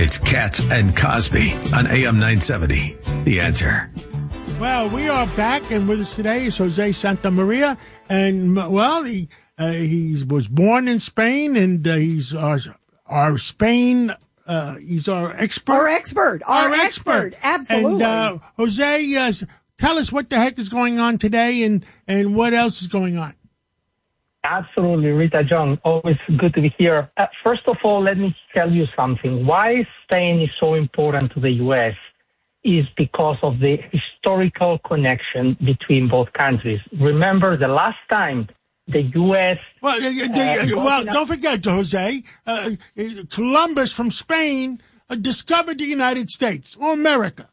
It's Katz and Cosby on AM 970. The Answer. Well, we are back, and with us today is Jose Santamaria. And, well, he was born in Spain, and he's our Spain. He's our expert. Our expert. Absolutely. And Jose, tell us what the heck is going on today, and what else is going on. Absolutely, Rita John. Always good to be here. First of all, let me tell you something. Why Spain is so important to the U.S. is because of the historical connection between both countries. Remember, the last time the U.S. Well, don't forget, Jose, Columbus from Spain discovered the United States, or America.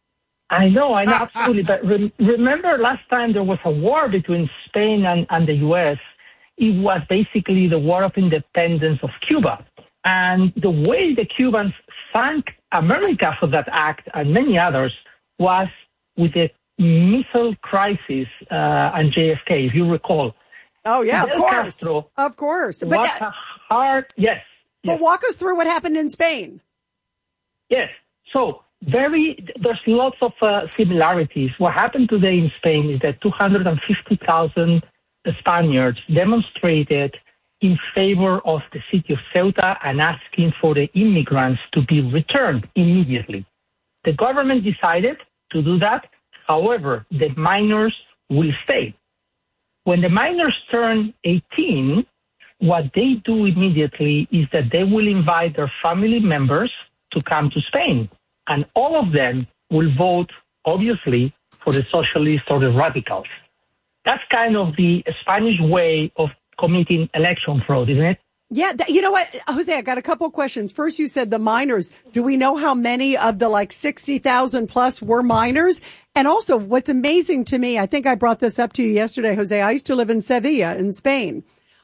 I know, absolutely. But remember last time there was a war between Spain and the U.S., it was basically the War of Independence of Cuba. And the way the Cubans thanked America for that act and many others was with the missile crisis and JFK, if you recall. Oh, yeah, Fidel Castro of course. Was a hard, yes. But walk us through what happened in Spain. Yes. So there's lots of similarities. What happened today in Spain is that 250,000 Spaniards demonstrated in favor of the city of Ceuta and asking for the immigrants to be returned immediately. The government decided to do that. However, the minors will stay. When the minors turn 18, what they do immediately is that they will invite their family members to come to Spain. And all of them will vote, obviously, for the socialists or the radicals. That's kind of the Spanish way of committing election fraud, isn't it? Yeah. You know what, Jose, I got a couple of questions. First, you said the minors. Do we know how many of the 60,000 plus were minors? And also, what's amazing to me, I think I brought this up to you yesterday, Jose. I used to live in Sevilla in Spain.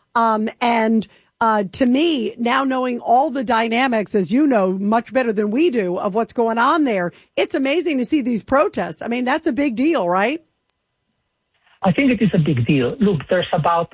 To me, now knowing all the dynamics, as you know, much better than we do of what's going on there, it's amazing to see these protests. I mean, that's a big deal, right? I think it is a big deal. Look, there's about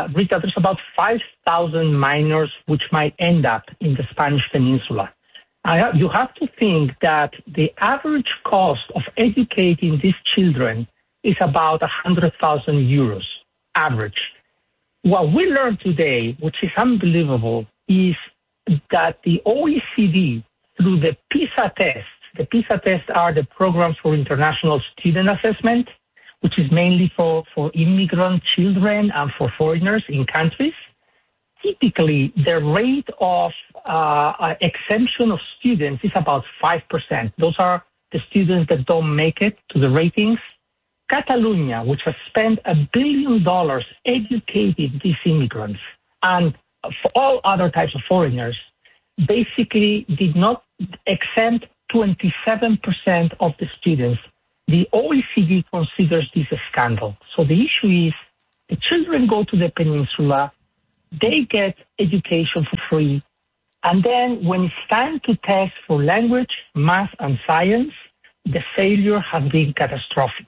5,000 minors which might end up in the Spanish Peninsula. You have to think that the average cost of educating these children is about 100,000 euros average. What we learned today, which is unbelievable, is that the OECD, through the PISA tests are the programs for international student assessment, which is mainly for immigrant children and for foreigners in countries. Typically, the rate of exemption of students is about 5%. Those are the students that don't make it to the ratings. Catalonia, which has spent $1 billion educating these immigrants and for all other types of foreigners, basically did not exempt 27% of the students. The OECD considers this a scandal. So the issue is the children go to the peninsula, they get education for free, and then when it's time to test for language, math, and science, the failure has been catastrophic.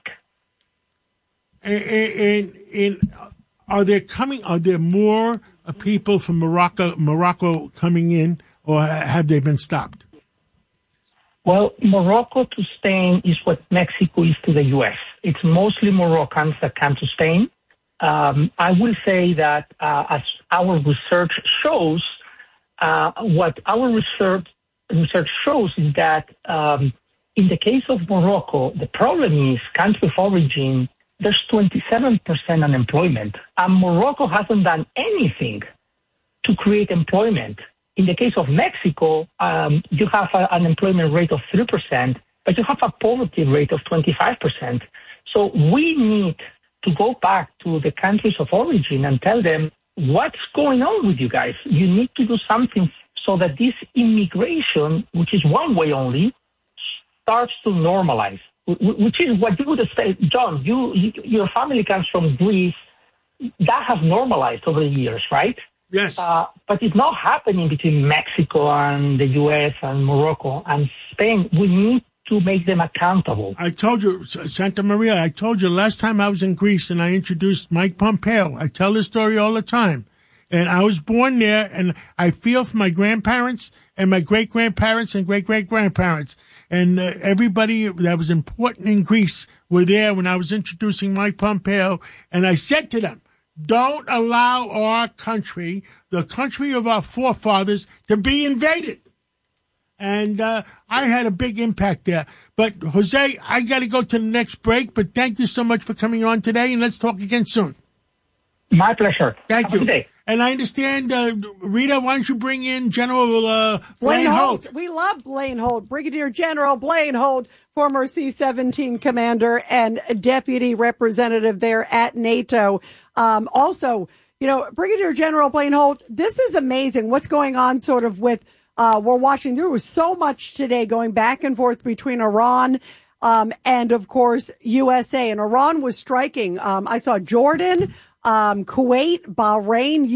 And are there more people from Morocco coming in, or have they been stopped? Well, Morocco to Spain is what Mexico is to the U.S. It's mostly Moroccans that come to Spain. I will say that as our research shows, what our research shows is that in the case of Morocco, the problem is country of origin, there's 27% unemployment, and Morocco hasn't done anything to create employment. In the case of Mexico, you have an unemployment rate of 3%, but you have a poverty rate of 25%. So we need to go back to the countries of origin and tell them, what's going on with you guys? You need to do something so that this immigration, which is one way only, starts to normalize, which is what you would expect. John, your family comes from Greece. That has normalized over the years, right? Yes. But it's not happening between Mexico and the U.S. and Morocco and Spain. We need to make them accountable. I told you, Santamaria, I told you last time I was in Greece and I introduced Mike Pompeo. I tell this story all the time. And I was born there, and I feel for my grandparents and my great-grandparents and great-great-grandparents. And everybody that was important in Greece were there when I was introducing Mike Pompeo. And I said to them, don't allow our country, the country of our forefathers, to be invaded. And I had a big impact there. But, Jose, I got to go to the next break. But thank you so much for coming on today, and let's talk again soon. My pleasure. Thank Have a you. good day. And I understand, Rita, why don't you bring in General Blaine Holt? We love Blaine Holt, Brigadier General Blaine Holt, former C-17 commander and deputy representative there at NATO. Also, Brigadier General Blaine Holt, this is amazing what's going on sort of with, we're watching. There was so much today going back and forth between Iran and, of course, USA. And Iran was striking. I saw Jordan, Kuwait, Bahrain,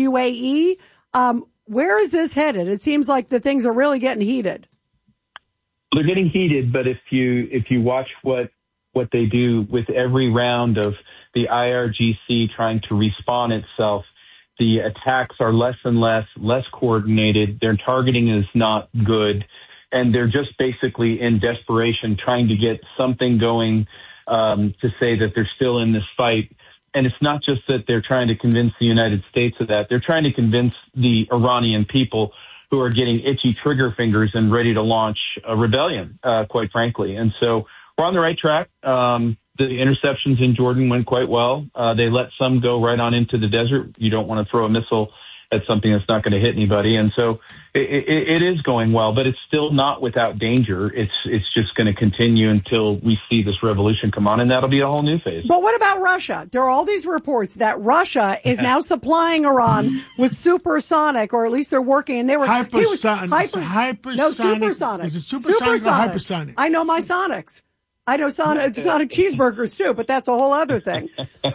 UAE. Where is this headed? It seems like the things are really getting heated. They're getting heated, but if you watch what they do with every round of the IRGC trying to respawn itself, the attacks are less and less coordinated. Their targeting is not good, and they're just basically in desperation trying to get something going to say that they're still in this fight. And it's not just that they're trying to convince the United States of that. They're trying to convince the Iranian people who are getting itchy trigger fingers and ready to launch a rebellion, quite frankly. And so we're on the right track. The interceptions in Jordan went quite well. They let some go right on into the desert. You don't want to throw a missile at something that's not going to hit anybody. And so it is going well, but it's still not without danger. It's just going to continue until we see this revolution come on, and that'll be a whole new phase. But what about Russia? There are all these reports that Russia is now supplying Iran with supersonic, or at least they're working, and they were hypersonic. No, supersonic. Is it supersonic or hypersonic? I know my sonics. I know Sonic cheeseburgers too, but that's a whole other thing.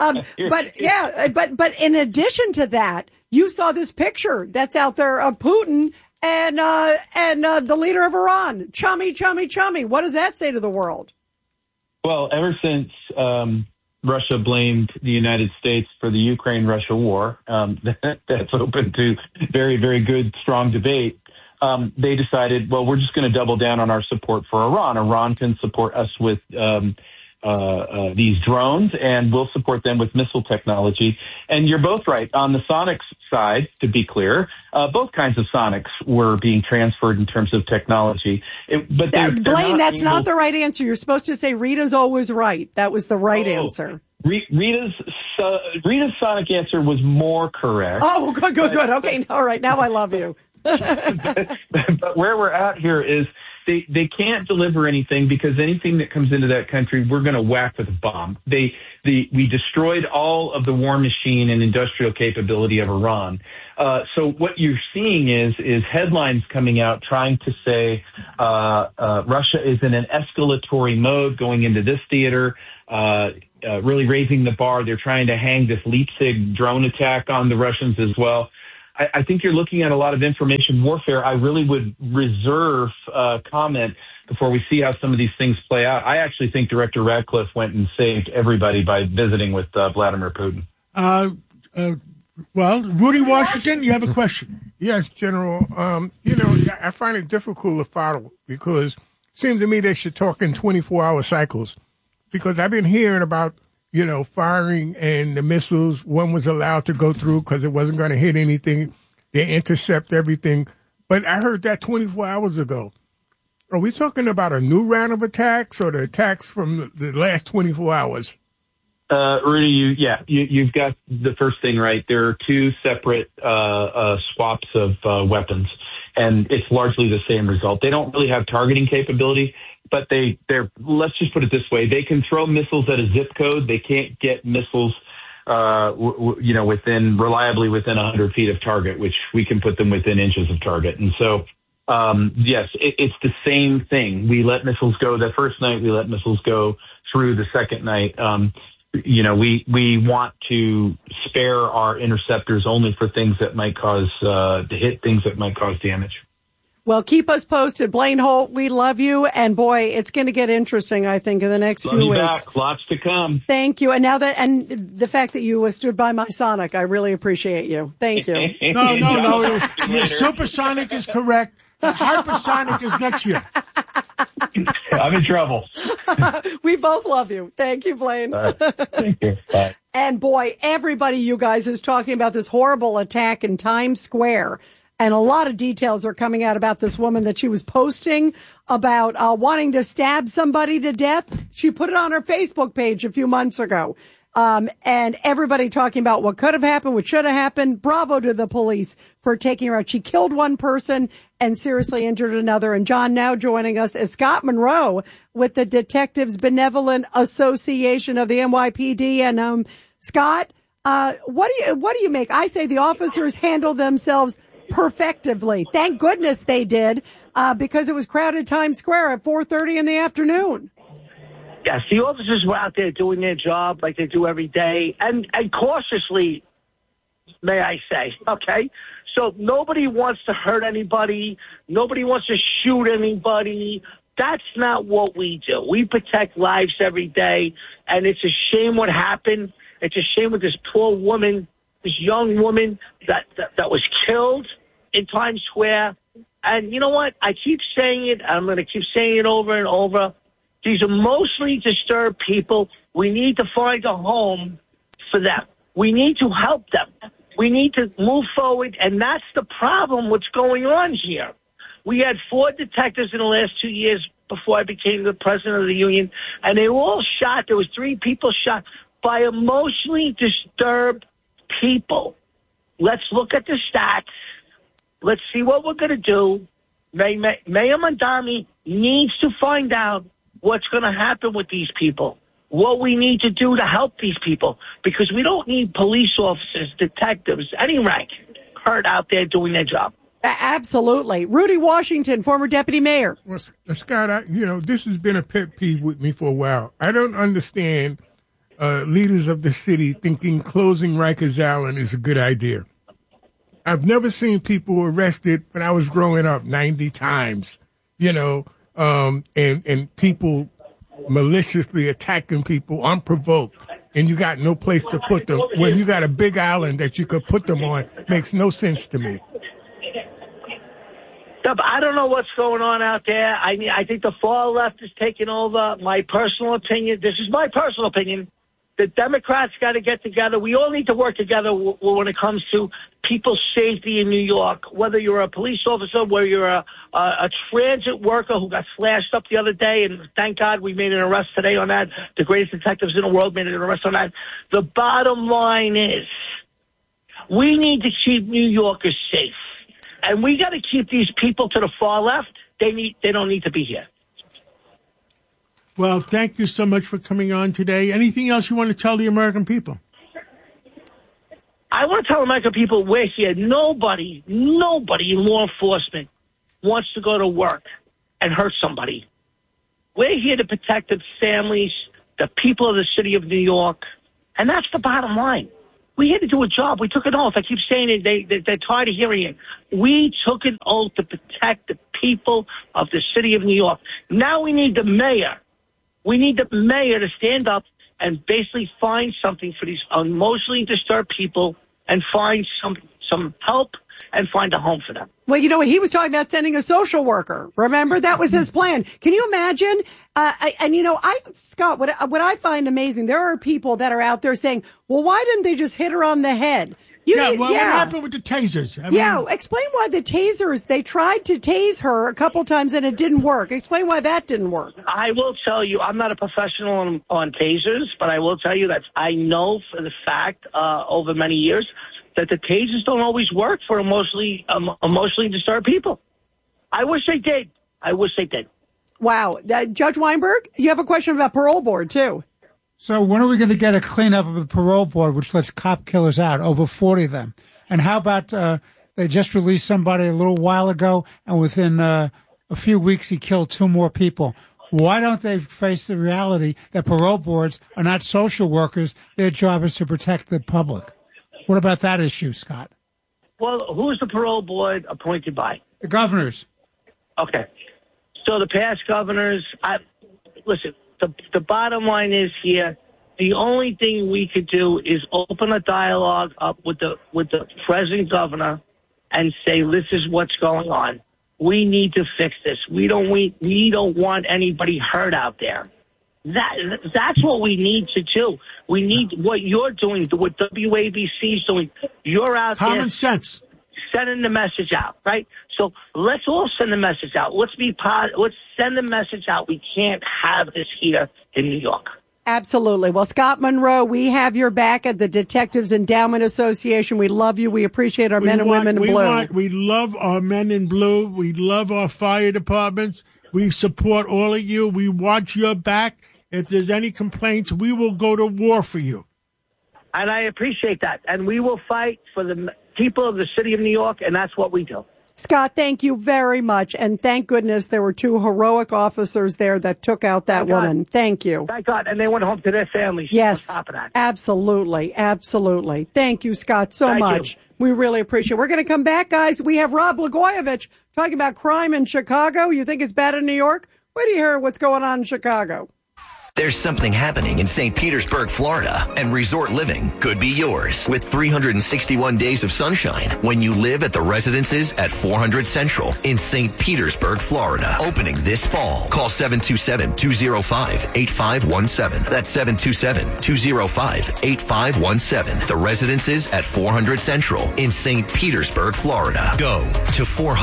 But in addition to that, you saw this picture that's out there of Putin and the leader of Iran. Chummy. What does that say to the world? Well, ever since Russia blamed the United States for the Ukraine-Russia war, that's open to very, very good, strong debate. They decided, well, we're just going to double down on our support for Iran. Iran can support us with these drones, and we'll support them with missile technology. And you're both right. On the sonics side, to be clear, both kinds of sonics were being transferred in terms of technology. Blaine, that's not the right answer. You're supposed to say Rita's always right. That was the right answer. Rita's sonic answer was more correct. Oh, good. Okay, all right. Now I love you. But where we're at here is they can't deliver anything, because anything that comes into that country, we're going to whack with a bomb. We destroyed all of the war machine and industrial capability of Iran. So what you're seeing is headlines coming out trying to say Russia is in an escalatory mode going into this theater, really raising the bar. They're trying to hang this Leipzig drone attack on the Russians as well. I think you're looking at a lot of information warfare. I really would reserve comment before we see how some of these things play out. I actually think Director Radcliffe went and saved everybody by visiting with Vladimir Putin. Well, Rudy Washington, you have a question. Yes, General. I find it difficult to follow, because it seems to me they should talk in 24-hour cycles, because I've been hearing about firing and the missiles, one was allowed to go through because it wasn't going to hit anything. They intercept everything. But I heard that 24 hours ago. Are we talking about a new round of attacks, or the attacks from the last 24 hours? Rudy, you've got the first thing right. There are two separate swaps of weapons, and it's largely the same result. They don't really have targeting capability, but they're, let's just put it this way, they can throw missiles at a zip code. They can't get missiles, reliably within 100 feet of target, which we can put them within inches of target. And so, yes, it's the same thing. We let missiles go the first night. We let missiles go through the second night. We want to spare our interceptors only for things that might cause, to hit things that might cause damage. Well, keep us posted. Blaine Holt, we love you. And boy, it's going to get interesting, I think, in the next few weeks. Back. Lots to come. Thank you. And the fact that you stood by my Sonic, I really appreciate you. Thank you. No. Supersonic is correct. Hypersonic is next year. I'm in trouble. We both love you. Thank you, Blaine. Thank you. Bye. And boy, everybody, you guys, is talking about this horrible attack in Times Square. And a lot of details are coming out about this woman that she was posting about wanting to stab somebody to death. She put it on her Facebook page a few months ago. And everybody talking about what could have happened, what should have happened. Bravo to the police for taking her out. She killed one person and seriously injured another. And John now joining us is Scott Monroe with the Detectives Benevolent Association of the NYPD. And, Scott, what do you make? I say the officers handled themselves perfectively. Thank goodness they did, because it was crowded Times Square at 4:30 in the afternoon. Yes, the officers were out there doing their job like they do every day, and cautiously, may I say, okay? So nobody wants to hurt anybody. Nobody wants to shoot anybody. That's not what we do. We protect lives every day, and it's a shame what happened. It's a shame with this poor woman, this young woman that was killed in Times Square. And you know what? I keep saying it. I'm going to keep saying it over and over. These emotionally disturbed people, we need to find a home for them. We need to help them. We need to move forward, and that's the problem what's going on here. We had 4 detectives in the last 2 years before I became the president of the union, and they were all shot. There was 3 people shot by emotionally disturbed people. Let's look at the stats. Let's see what we're going to do. Mayor Mondami needs to find out what's going to happen with these people, what we need to do to help these people, because we don't need police officers, detectives, any rank hurt out there doing their job. Absolutely. Rudy Washington, former deputy mayor. Well, Scott, this has been a pet peeve with me for a while. I don't understand leaders of the city thinking closing Rikers Island is a good idea. I've never seen people arrested when I was growing up 90 times, and people maliciously attacking people unprovoked, and you got no place to put them. When you got a big island that you could put them on, makes no sense to me. I don't know what's going on out there. I think the far left is taking over. My personal opinion, this is my personal opinion, the Democrats got to get together. We all need to work together when it comes to people's safety in New York, whether you're a police officer, whether you're a transit worker who got slashed up the other day, and thank God we made an arrest today on that. The greatest detectives in the world made an arrest on that. The bottom line is we need to keep New Yorkers safe. And we got to keep these people to the far left. They don't need to be here. Well, thank you so much for coming on today. Anything else you want to tell the American people? I want to tell American people we're here. Nobody in law enforcement wants to go to work and hurt somebody. We're here to protect the families, the people of the city of New York, and that's the bottom line. We had to do a job. We took an oath. I keep saying it. They're tired of hearing it. We took an oath to protect the people of the city of New York. Now we need the mayor. We need the mayor to stand up and basically find something for these emotionally disturbed people and find some help and find a home for them. Well, he was talking about sending a social worker. Remember, that was his plan. Can you imagine? Scott, what I find amazing, there are people that are out there saying, well, why didn't they just hit her on the head? What happened with the tasers? Explain why the tasers, they tried to tase her a couple times and it didn't work. Explain why that didn't work. I will tell you, I'm not a professional on tasers, but I will tell you that I know for the fact over many years that the tasers don't always work for emotionally disturbed people. I wish they did. Wow. Judge Weinberg, you have a question about parole board, too. So when are we going to get a cleanup of the parole board, which lets cop killers out, over 40 of them? And how about they just released somebody a little while ago, and within a few weeks he killed 2 more people? Why don't they face the reality that parole boards are not social workers? Their job is to protect the public. What about that issue, Scott? Well, who's the parole board appointed by? The governors. Okay. So the past governors, listen, the bottom line is here, the only thing we could do is open a dialogue up with the president governor and say, this is what's going on. we need to fix this. We don't want anybody hurt out there. That's what we need to do. We need what you're doing, what WABC is doing. You're out there. Common sense. Sending the message out, right? So let's all send the message out. Let's send the message out. We can't have this here in New York. Absolutely. Well, Scott Monroe, we have your back at the Detectives Endowment Association. We love you. We appreciate our men and women in blue. We love our men in blue. We love our fire departments. We support all of you. We watch your back. If there's any complaints, we will go to war for you. And I appreciate that. And we will fight for the people of the city of New York, and that's what we do. Scott, thank you very much. And thank goodness there were 2 heroic officers there that took out that woman. Thank you. Thank God. And they went home to their families. Yes, on top of that. absolutely. Absolutely. Thank you, Scott, so much. We really appreciate it. We're going to come back, guys. We have Rod Blagojevich talking about crime in Chicago. You think it's bad in New York? Wait till you hear what's going on in Chicago. There's something happening in St. Petersburg, Florida, and resort living could be yours with 361 days of sunshine when you live at the residences at 400 Central in St. Petersburg, Florida. Opening this fall. Call 727-205-8517. That's 727-205-8517. The residences at 400 Central in St. Petersburg, Florida. Go to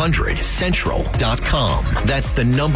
400central.com. That's the number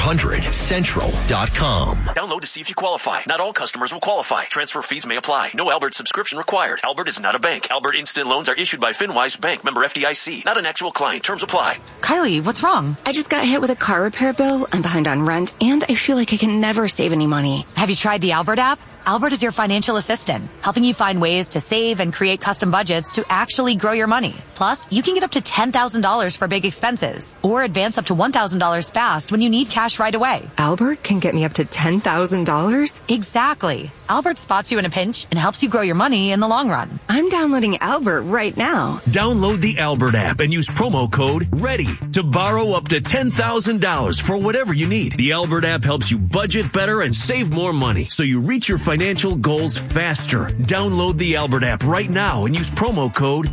400central.com. Download to see if you qualify. Not all customers will qualify. Transfer fees may apply. No Albert subscription required. Albert is not a bank. Albert Instant Loans are issued by FinWise Bank, member FDIC. Not an actual client. Terms apply. Kylie, what's wrong? I just got hit with a car repair bill. I'm behind on rent, and I feel like I can never save any money. Have you tried the Albert app? Albert is your financial assistant, helping you find ways to save and create custom budgets to actually grow your money. Plus, you can get up to $10,000 for big expenses or advance up to $1,000 fast when you need cash right away. Albert can get me up to $10,000? Exactly. Albert spots you in a pinch and helps you grow your money in the long run. I'm downloading Albert right now. Download the Albert app and use promo code READY to borrow up to $10,000 for whatever you need. The Albert app helps you budget better and save more money so you reach your financial goals faster. Download the Albert app right now and use promo code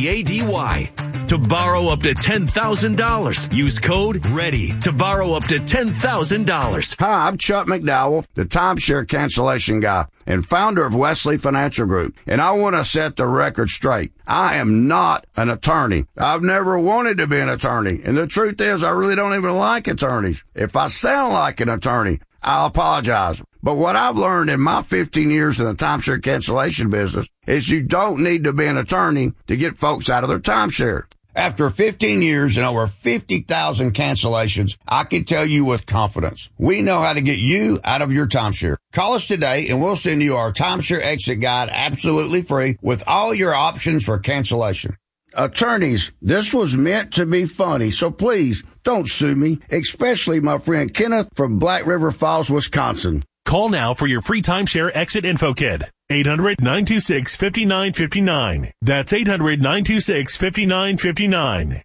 READY to borrow up to $10,000. Use code READY to borrow up to $10,000. Hi, I'm Chuck McDowell, the timeshare cancellation guy and founder of Wesley Financial Group. And I want to set the record straight. I am not an attorney. I've never wanted to be an attorney. And the truth is, I really don't even like attorneys. If I sound like an attorney, I'll apologize. But what I've learned in my 15 years in the timeshare cancellation business is you don't need to be an attorney to get folks out of their timeshare. After 15 years and over 50,000 cancellations, I can tell you with confidence, we know how to get you out of your timeshare. Call us today and we'll send you our timeshare exit guide absolutely free with all your options for cancellation. Attorneys, this was meant to be funny, so please don't sue me, especially my friend Kenneth from Black River Falls, Wisconsin. Call now for your free timeshare exit info kit. 800-926-5959. That's 800-926-5959.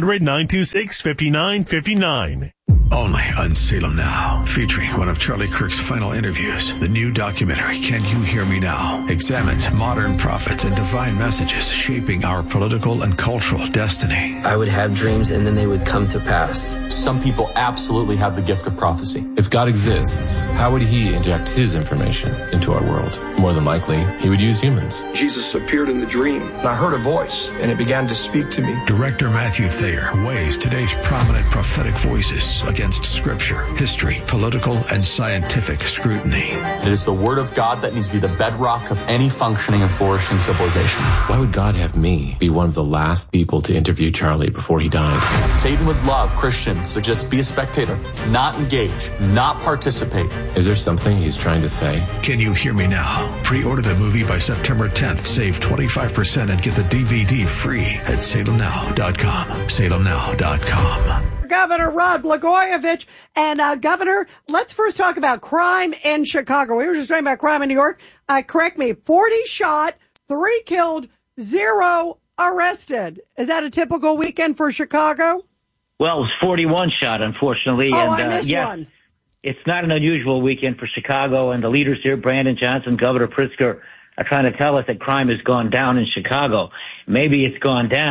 800-926-5959. Only on Salem Now, featuring one of Charlie Kirk's final interviews. The new documentary, Can You Hear Me Now?, examines modern prophets and divine messages shaping our political and cultural destiny. I would have dreams and then they would come to pass. Some people absolutely have the gift of prophecy. If God exists, how would he inject his information into our world? More than likely, he would use humans. Jesus appeared in the dream, and I heard a voice, and it began to speak to me. Director Matthew Thayer weighs today's prominent prophetic voices against scripture, history, political, and scientific scrutiny. It is the word of God that needs to be the bedrock of any functioning and flourishing civilization. Why would God have me be one of the last people to interview Charlie before he died? Satan would love Christians to just be a spectator, not engage, not participate. Is there something he's trying to say? Can You Hear Me Now? Pre-order the movie by September 10th. Save 25% and get the DVD free at salemnow.com. salemnow.com. Governor Rod Blagojevich. And Governor, let's first talk about crime in Chicago. We were just talking about crime in New York. Correct me, 40 shot, 3 killed, 0 arrested. Is that a typical weekend for Chicago? Well, it was 41 shot, unfortunately. Oh, and, I missed one. It's not an unusual weekend for Chicago, and the leaders here, Brandon Johnson, Governor Pritzker, are trying to tell us that crime has gone down in Chicago. Maybe it's gone down,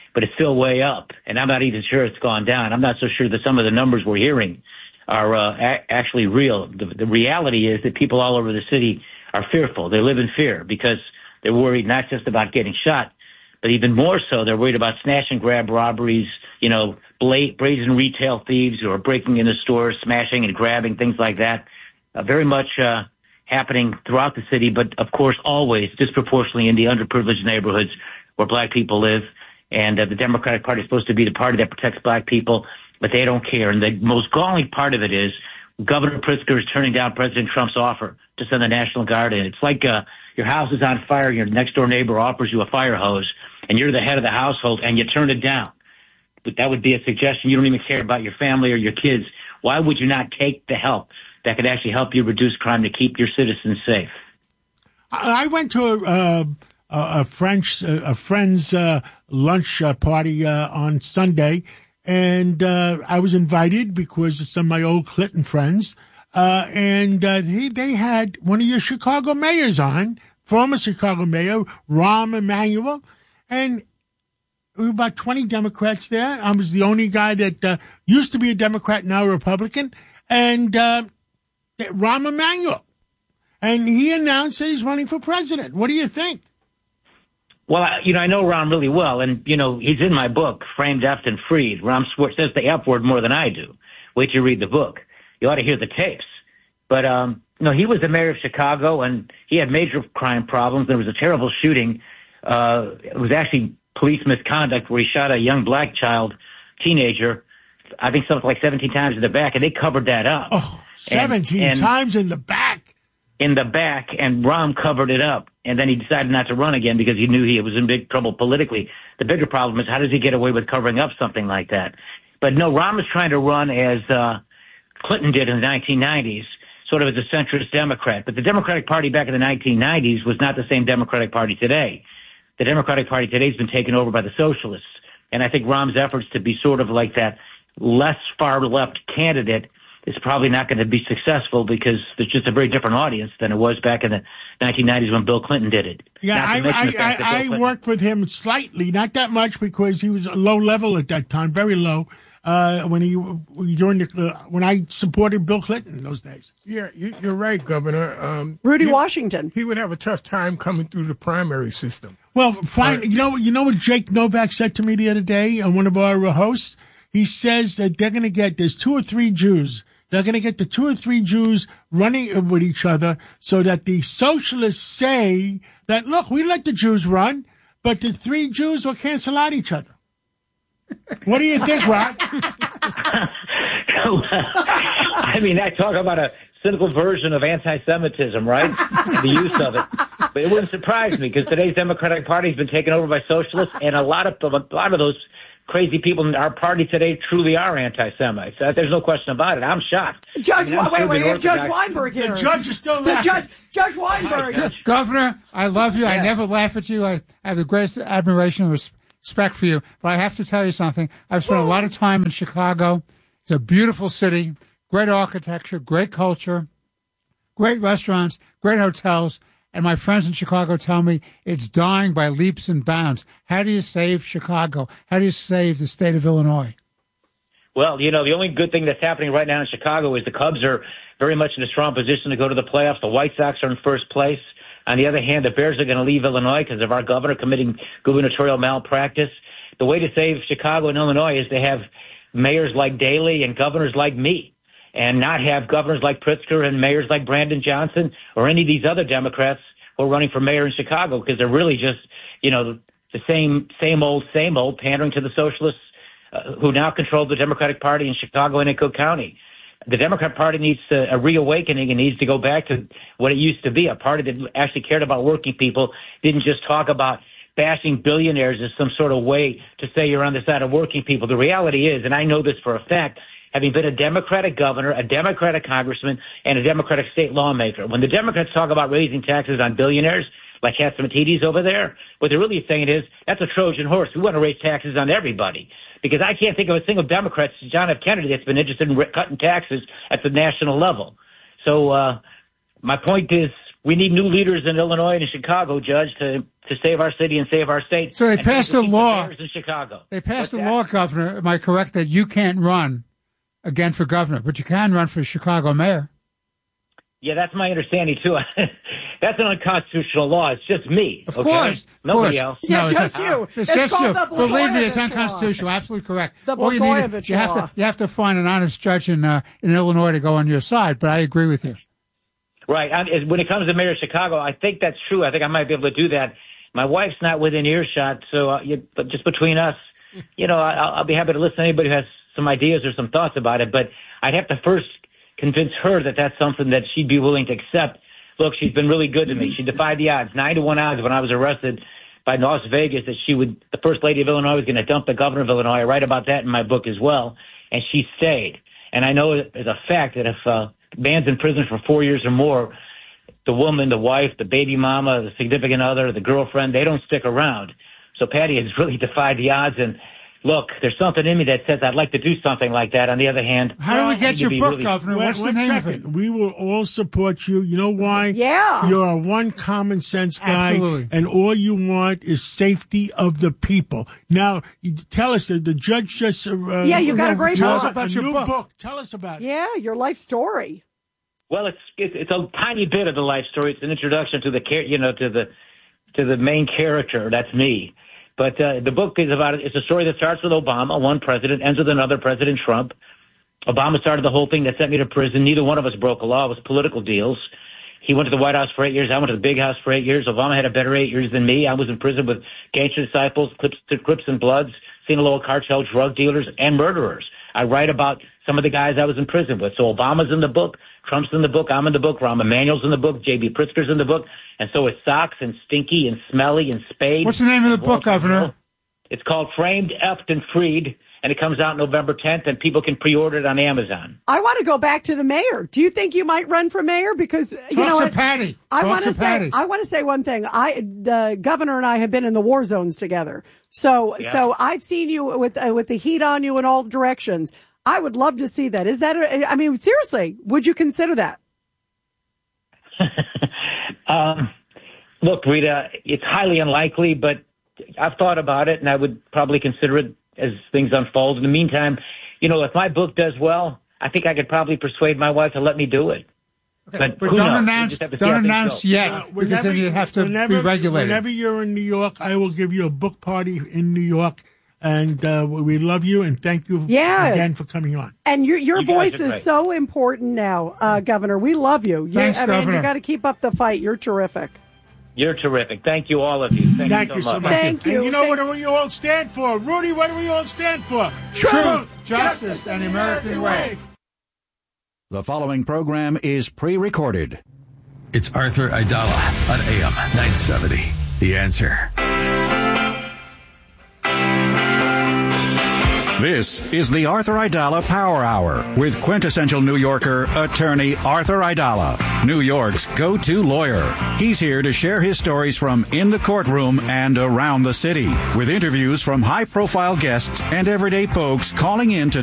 but it's still way up. And I'm not even sure it's gone down. I'm not so sure that some of the numbers we're hearing are actually real. The reality is that people all over the city are fearful. They live in fear because they're worried not just about getting shot, but even more so, they're worried about snatch and grab robberies, brazen retail thieves who are breaking into stores, smashing and grabbing, things like that. Very much happening throughout the city, but of course always disproportionately in the underprivileged neighborhoods where black people live. And the Democratic Party is supposed to be the party that protects black people, but they don't care. And the most galling part of it is Governor Pritzker is turning down President Trump's offer to send the National Guard in. It's like your house is on fire, your next-door neighbor offers you a fire hose, and you're the head of the household, and you turn it down. But that would be a suggestion. You don't even care about your family or your kids. Why would you not take the help that could actually help you reduce crime to keep your citizens safe? I went to a friend's lunch party on Sunday, and I was invited because of some of my old Clinton friends. And they had one of your Chicago mayors on, former Chicago mayor, Rahm Emanuel, and there were about 20 Democrats there. I was the only guy that used to be a Democrat, now a Republican, and Rahm Emanuel. And he announced that he's running for president. What do you think? Well, I know Rahm really well, and, he's in my book, Framed, Effed, and Freed. Rahm says the F word more than I do. Wait till you read the book. You ought to hear the tapes. But, he was the mayor of Chicago, and he had major crime problems. There was a terrible shooting. It was actually police misconduct where he shot a young black teenager, I think something like 17 times in the back, and they covered that up. Oh, 17 times in the back? In the back, and Rahm covered it up. And then he decided not to run again because he knew he was in big trouble politically. The bigger problem is how does he get away with covering up something like that? But no, Rahm is trying to run as Clinton did in the 1990s, sort of as a centrist Democrat. But the Democratic Party back in the 1990s was not the same Democratic Party today. The Democratic Party today has been taken over by the socialists. And I think Rahm's efforts to be sort of like that less far-left candidate is probably not going to be successful because there's just a very different audience than it was back in the 1990s when Bill Clinton did it. Yeah, I worked with him slightly, not that much because he was low level at that time, very low. When I supported Bill Clinton in those days. Yeah, you're right, Governor. Rudy Washington. He would have a tough time coming through the primary system. Well, fine. You know what Jake Novak said to me the other day on one of our hosts? He says that there's 2 or 3 Jews. They're going to get the 2 or 3 Jews running with each other so that the socialists say that, look, we let the Jews run, but the 3 Jews will cancel out each other. What do you think, Rod? I mean, I talk about a cynical version of anti-Semitism, right? The use of it. But it wouldn't surprise me because today's Democratic Party has been taken over by socialists, and a lot of those crazy people in our party today truly are anti-Semites. There's no question about it. I'm shocked. Judge, wait, Judge Weinberg here. The judge is still laughing. Judge Weinberg. Hi, Governor, I love you. Yeah. I never laugh at you. I have the greatest admiration and respect for you. But I have to tell you something. I've spent a lot of time in Chicago. It's a beautiful city, great architecture, great culture, great restaurants, great hotels. And my friends in Chicago tell me it's dying by leaps and bounds. How do you save Chicago? How do you save the state of Illinois? Well, the only good thing that's happening right now in Chicago is the Cubs are very much in a strong position to go to the playoffs. The White Sox are in first place. On the other hand, the Bears are going to leave Illinois because of our governor committing gubernatorial malpractice. The way to save Chicago and Illinois is to have mayors like Daley and governors like me, and not have governors like Pritzker and mayors like Brandon Johnson or any of these other Democrats who are running for mayor in Chicago, because they're really just, the same old, pandering to the socialists who now control the Democratic Party in Chicago and in Cook County. The Democrat Party needs a reawakening and needs to go back to what it used to be, a party that actually cared about working people, didn't just talk about bashing billionaires as some sort of way to say you're on the side of working people. The reality is, and I know this for a fact, having been a Democratic governor, a Democratic congressman, and a Democratic state lawmaker, when the Democrats talk about raising taxes on billionaires, like Catsimatidis over there, what they're really saying is, that's a Trojan horse. We want to raise taxes on everybody. Because I can't think of a single Democrat, John F. Kennedy, that's been interested in cutting taxes at the national level. So my point is, we need new leaders in Illinois and in Chicago, Judge, to save our city and save our state. So they passed a law. In Chicago. They passed a law, Governor. Am I correct that you can't run again for governor, but you can run for Chicago mayor? Yeah, that's my understanding too. That's an unconstitutional law. It's just me. Of course. Nobody else. Yeah, No, just you. It's just you. the Believe me, it's Blagojevich unconstitutional. law. Absolutely correct. The All you need, Blagojevich law. you have to find an honest judge in Illinois to go on your side. But I agree with you. Right. When it comes to mayor of Chicago, I think that's true. I think I might be able to do that. My wife's not within earshot, so but just between us, I'll be happy to listen to anybody who has some ideas or some thoughts about it. But I'd have to first convince her that that's something that she'd be willing to accept. Look, she's been really good to me. She defied the odds, 9-1 odds when I was arrested by Las Vegas that the First Lady of Illinois was going to dump the governor of Illinois. I write about that in my book as well. And she stayed. And I know as a fact that if a man's in prison for 4 years or more, the woman, the wife, the baby mama, the significant other, the girlfriend, they don't stick around. So Patty has really defied the odds. And look, there's something in me that says I'd like to do something like that. On the other hand, how do we get your book, Governor? What's the name of it? We will all support you. You know why? Yeah. You're a one common sense guy. Absolutely. And all you want is safety of the people. Now, you tell us that the judge just... you got a great book. A new book. Tell us about it. Yeah, your life story. Well, it's a tiny bit of the life story. It's an introduction to to the main character. That's me. But the book is it's a story that starts with Obama, one president, ends with another, President Trump. Obama started the whole thing that sent me to prison. Neither one of us broke a law. It was political deals. He went to the White House for 8 years. I went to the Big House for 8 years. Obama had a better 8 years than me. I was in prison with gangster disciples, Crips and Bloods, Sinaloa cartel drug dealers, and murderers. I write about some of the guys I was in prison with. So Obama's in the book, Trump's in the book, I'm in the book, Rahm Emanuel's in the book, J.B. Pritzker's in the book, and so is Socks and Stinky and Smelly and Spade. What's the name of the book, Governor? It's called Framed, Effed, and Freed, and it comes out November 10th, and people can pre-order it on Amazon. I want to go back to the mayor. Do you think you might run for mayor? Because Patty. I want to say one thing. The governor and I have been in the war zones together. So I've seen you with the heat on you in all directions. I would love to see that. Is that, seriously, would you consider that? Look, Rita, it's highly unlikely, but I've thought about it, and I would probably consider it as things unfold. In the meantime, if my book does well, I think I could probably persuade my wife to let me do it. Okay. But don't announce yet, because then you have to be regulated. Whenever you're in New York, I will give you a book party in New York. And we love you and thank you again for coming on. And your voice is so important now, Governor. We love you. Thanks, Governor. You got to keep up the fight. You're terrific. You're terrific. Thank you, all of you. Thank you so much. Thank you. And you know what do we all stand for? Rudy, what do we all stand for? Truth, justice, and the American way. The following program is pre-recorded. It's Arthur Aidala on AM 970. The Answer. This is the Arthur Aidala Power Hour with quintessential New Yorker, attorney Arthur Aidala, New York's go-to lawyer. He's here to share his stories from in the courtroom and around the city, with interviews from high-profile guests and everyday folks calling in to